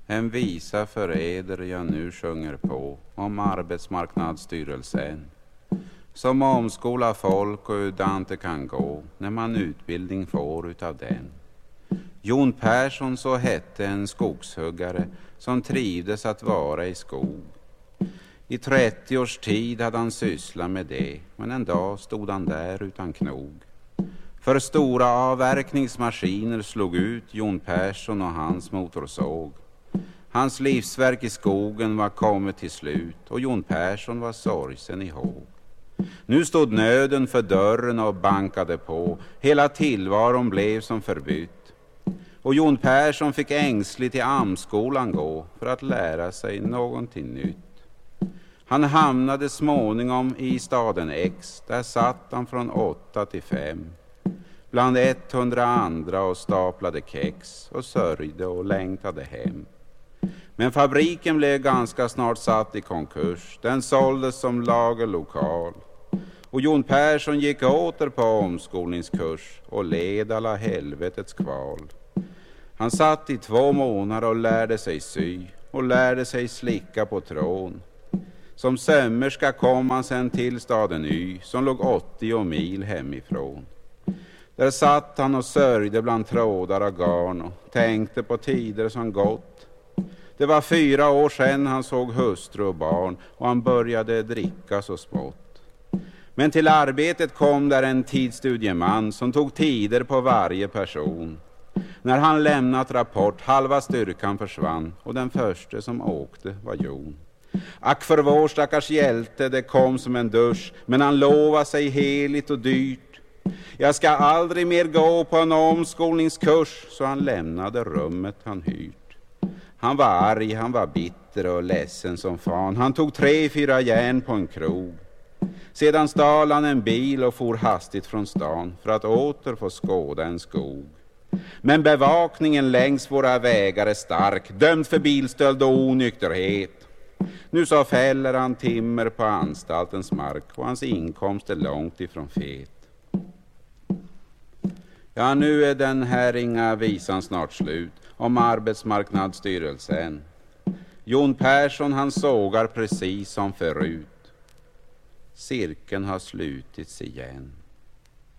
En visa för eder jag nu sjunger på om arbetsmarknadsstyrelsen. Som omskolar folk och hur det kan gå när man utbildning får utav den. Jon Persson så hette en skogshuggare som trivdes att vara i skog. I 30 års tid hade han sysslat med det, men en dag stod han där utan knog. För stora avverkningsmaskiner slog ut Jon Persson och hans motorsåg. Hans livsverk i skogen var kommit till slut och Jon Persson var sorgsen ihåg. Nu stod nöden för dörren och bankade på, hela tillvaron blev som förbytt. Och Jon Persson fick ängsligt till AMS-skolan gå för att lära sig någonting nytt. Han hamnade småningom i staden X, där satt han från 8 till 5. Bland 100 andra och staplade kex och sörjde och längtade hem. Men fabriken blev ganska snart satt i konkurs, den såldes som lagerlokal. Och Jon Persson gick åter på omskolningskurs och led alla helvetets kval. Han satt i 2 månader och lärde sig sy och lärde sig slicka på trån. Som sömmerska kom han sen till staden Y som låg 80 mil hemifrån. Där satt han och sörjde bland trådar och garn och tänkte på tider som gått. Det var 4 år sedan han såg hustru och barn och han började dricka så smått. Men till arbetet kom där en tidsstudieman som tog tider på varje person. När han lämnat rapport halva styrkan försvann och den första som åkte var Jon. Ack för vår stackars hjälte, det kom som en dusch, men han lovade sig heligt och dyrt. Jag ska aldrig mer gå på en omskolningskurs, så han lämnade rummet han hyrt. Han var arg, han var bitter och ledsen som fan. Han tog 3-4 järn på en krog. Sedan stal han en bil och for hastigt från stan för att åter få skåda en skog. Men bevakningen längs våra vägar är stark, dömd för bilstöld och onykterhet. Nu så fäller han timmer på anstaltens mark och hans inkomst är långt ifrån fet. Ja, nu är den här inga visan snart slut om arbetsmarknadsstyrelsen. Jon Persson han sågar precis som förut. Cirkeln har slutits igen.